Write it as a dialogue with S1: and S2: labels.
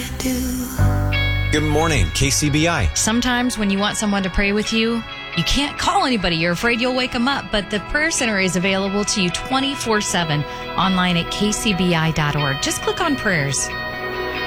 S1: Good morning, KCBI.
S2: Sometimes when you want someone to pray with you, you can't call anybody. You're afraid you'll wake them up. But the Prayer Center is available to you 24/7 online at kcbi.org. Just click on prayers.